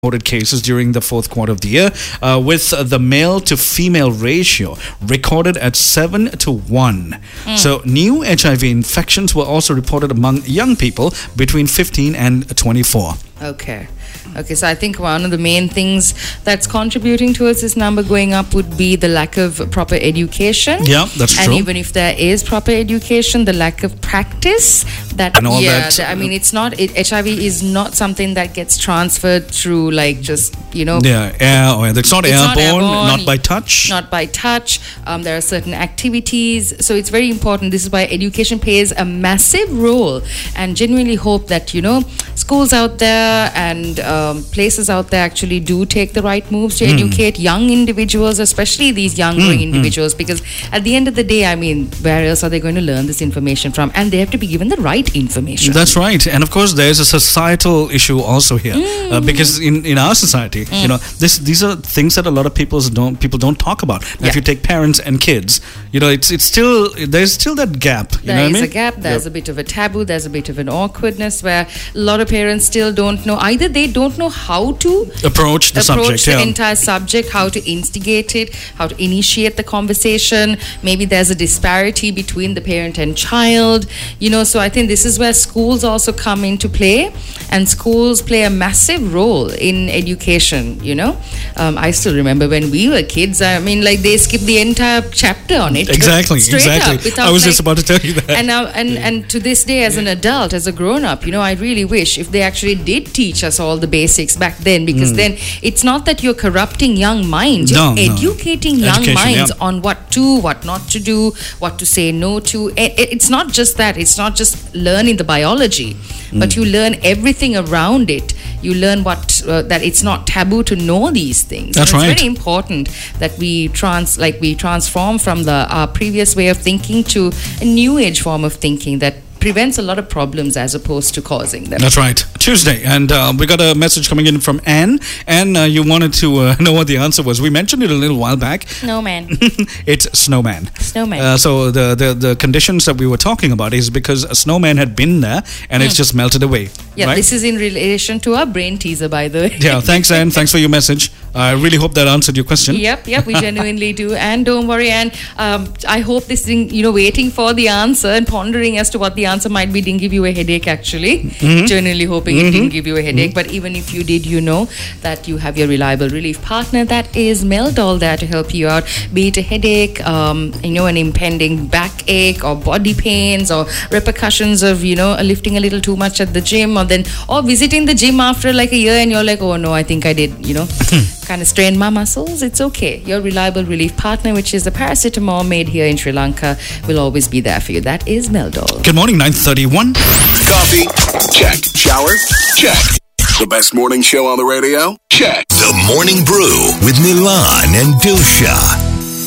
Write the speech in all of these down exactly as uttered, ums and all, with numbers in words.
reported cases during the fourth quarter of the year, uh, with uh, the male to female ratio recorded at seven to one. Mm. So new H I V infections were also reported among young people between fifteen and twenty-four. Okay. Okay, so I think one of the main things that's contributing towards this number going up would be the lack of proper education. Yeah, that's and true. And even if there is proper education, the lack of practice. That and all yeah, that. I mean, it's not. It, H I V is not something that gets transferred through like just you know. Yeah, air. Or it's not it's airborne, not airborne, not by touch. Not by touch. Um, there are certain activities, so it's very important. This is why education plays a massive role, and genuinely hope that you know schools out there and um, places out there actually do take the right moves to mm. educate young individuals, especially these young growing mm, individuals, mm. because at the end of the day, I mean, where else are they going to learn this information from? And they have to be given the right information. That's right. And of course, there's a societal issue also here, mm. uh, because in, in our society, mm. you know, this these are things that a lot of people don't people don't talk about. Now, yeah. if you take parents and kids, you know, it's it's still there's still that gap. You there know is what I mean? a gap. There's yep. a bit of a taboo. There's a bit of an awkwardness where a lot of parents still don't know. Either they don't know how to approach the approach subject, the yeah. entire subject, how to instigate it, how to initiate the conversation. Maybe there's a disparity between the parent and child. You know, so I think this is where schools also come into play, and schools play a massive role in education. You know, um, I still remember when we were kids. I mean, like they skipped the entire chapter on it. Exactly, straight exactly. Up, without, I was like, just about to tell you that. And now, and and to this day, as an adult, as a grown-up, you know, I really wish if they actually did teach us all the basics back then, because mm. then it's not that you're corrupting young minds, no, you're no. educating young Education, minds yeah. on what to, what not to do, what to say no to. It's not just that. It's not just learning the biology, mm. but you learn everything around it. You learn what uh, that it's not taboo to know these things. That's and it's right. very important that we trans like we transform from the our previous way of thinking to a new age form of thinking that prevents a lot of problems as opposed to causing them. That's right. Tuesday, and uh, we got a message coming in from Anne. Anne, uh, you wanted to uh, know what the answer was. We mentioned it a little while back. Snowman. It's snowman. Snowman. Uh, so the, the the conditions that we were talking about is because a snowman had been there and mm. it's just melted away. Yeah, right? This is in relation to our brain teaser, by the way. Yeah, thanks, Anne. Thanks for your message. I really hope that answered your question. Yep, yep, we genuinely do. And don't worry, Anne. Um, I hope this thing, you know, waiting for the answer and pondering as to what the answer might be didn't give you a headache, actually. Mm-hmm. Genuinely hoping mm-hmm. it didn't give you a headache. Mm-hmm. But even if you did, you know that you have your reliable relief partner. That is Meldol there to help you out. Be it a headache, um, you know, an impending backache or body pains or repercussions of, you know, lifting a little too much at the gym, or then or visiting the gym after like a year and you're like, oh no, I think I did, you know, kind of strain my muscles. It's okay. Your reliable relief partner, which is the paracetamol made here in Sri Lanka, will always be there for you. That is Meldol. Good morning, nine thirty-one. Coffee? Check. Shower? Check. The best morning show on the radio? Check. The Morning Brew with Milan and Dilsha.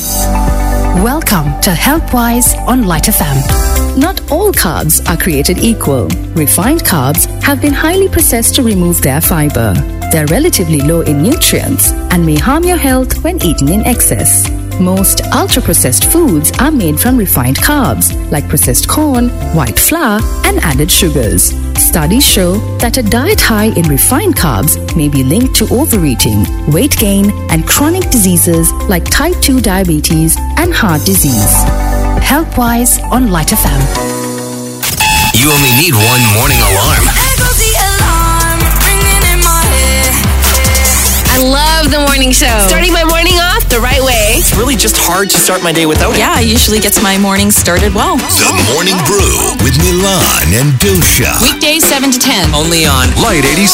Welcome to HealthWise on Light F M. Not all carbs are created equal. Refined carbs have been highly processed to remove their fiber. They're relatively low in nutrients and may harm your health when eaten in excess. Most ultra-processed foods are made from refined carbs, like processed corn, white flour, and added sugars. Studies show that a diet high in refined carbs may be linked to overeating, weight gain, and chronic diseases like type two diabetes and heart disease. HealthWise on Light F M. You only need one morning alarm. I love the morning show. Starting my morning off the right way. It's really just hard to start my day without it. Yeah, usually gets my morning started well. The Morning Brew with Milan and Dilsha. Weekdays seven to ten. Only on Light eighty-seven.